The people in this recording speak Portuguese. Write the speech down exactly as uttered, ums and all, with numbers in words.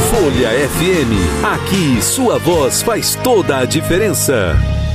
Folha F M. Aqui, sua voz faz toda a diferença.